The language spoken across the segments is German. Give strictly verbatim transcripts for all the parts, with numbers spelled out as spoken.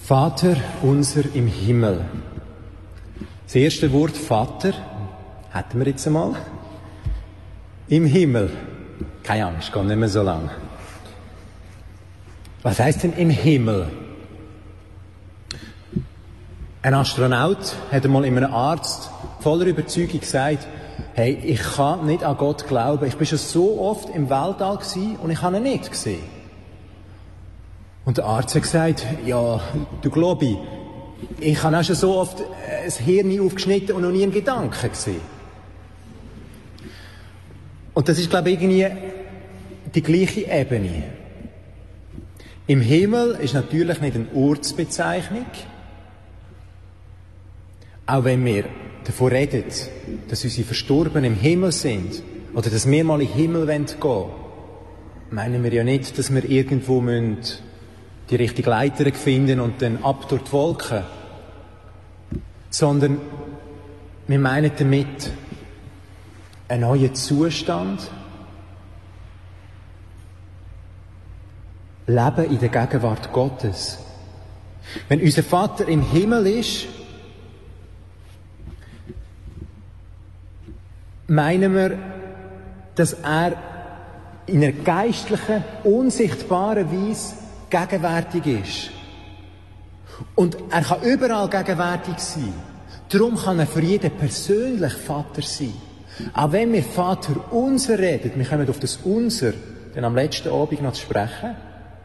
Vater unser im Himmel. Das erste Wort Vater hätten wir jetzt einmal. Im Himmel. Keine Angst, geht nicht mehr so lang. Was heisst denn im Himmel? Ein Astronaut hat einmal einem Arzt voller Überzeugung gesagt, hey, ich kann nicht an Gott glauben. Ich bin schon so oft im Weltall gewesen und ich habe ihn nicht gesehen. Und der Arzt hat gesagt, ja, du glaubst, ich habe auch schon so oft ein Hirn aufgeschnitten und noch nie einen Gedanken gesehen. Und das ist, glaube ich, irgendwie die gleiche Ebene. Im Himmel ist natürlich nicht eine Ortsbezeichnung. Auch wenn wir davon reden, dass unsere Verstorbenen im Himmel sind oder dass wir mal in den Himmel gehen wollen, meinen wir ja nicht, dass wir irgendwo müssen die richtige Leiter finden und dann ab durch die Wolken. Sondern wir meinen damit einen neuen Zustand, Leben in der Gegenwart Gottes. Wenn unser Vater im Himmel ist, meinen wir, dass er in einer geistlichen, unsichtbaren Weise gegenwärtig ist. Und er kann überall gegenwärtig sein. Darum kann er für jeden persönlich Vater sein. Auch wenn wir Vater unser reden, wir kommen auf das Unser dann am letzten Abend noch zu sprechen.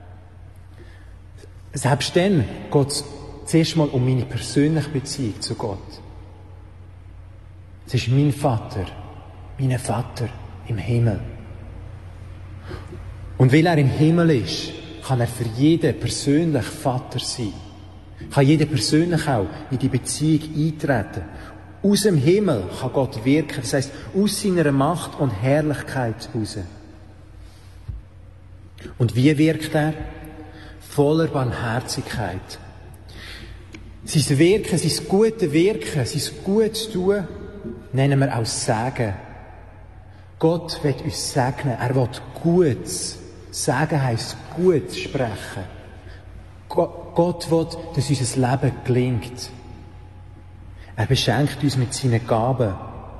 Selbst dann geht es zuerst mal um meine persönliche Beziehung zu Gott. Es ist mein Vater, mein Vater im Himmel. Und weil er im Himmel ist, kann er für jeden persönlich Vater sein. Kann jeder persönlich auch in die Beziehung eintreten. Aus dem Himmel kann Gott wirken, das heisst, aus seiner Macht und Herrlichkeit heraus. Und wie wirkt er? Voller Barmherzigkeit. Sein Wirken, sein gute Wirken, sein gutes Tun, nennen wir auch Segen. Gott will uns segnen, er will Gutes. Segen heisst gut sprechen. Gott will, dass unser Leben gelingt. Er beschenkt uns mit seinen Gaben.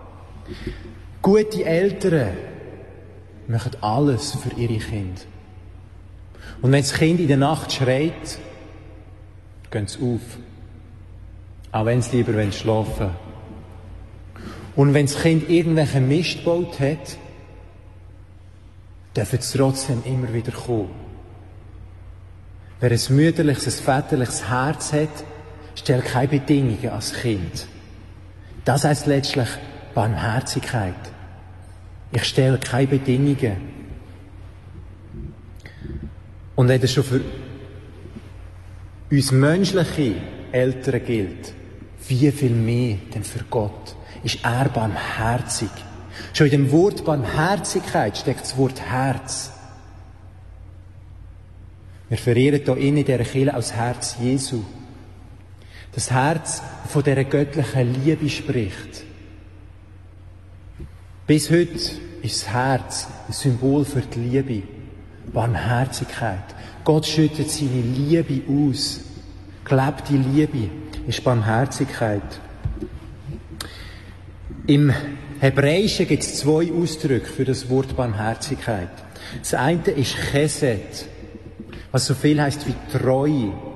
Gute Eltern machen alles für ihre Kinder. Und wenn das Kind in der Nacht schreit, gehen sie auf. Auch wenn sie lieber schlafen wollen. Und wenn das Kind irgendwelchen Mist gebaut hat, dürfen sie trotzdem immer wieder kommen. Wer ein mütterliches, ein väterliches Herz hat, stellt keine Bedingungen als Kind. Das heisst letztlich Barmherzigkeit. Ich stelle keine Bedingungen. Und wenn das schon für uns menschliche Eltern gilt, wie viel mehr denn für Gott ist er barmherzig. Schon in dem Wort Barmherzigkeit steckt das Wort Herz. Wir verehren hier in dieser Kirche als Herz Jesu. Das Herz, das von dieser göttlichen Liebe spricht. Bis heute ist das Herz ein Symbol für die Liebe. Barmherzigkeit. Gott schüttet seine Liebe aus. Gelebte Liebe ist Barmherzigkeit. Im Hebräischen gibt es zwei Ausdrücke für das Wort Barmherzigkeit. Das eine ist Chesed, was so viel heisst wie Treue.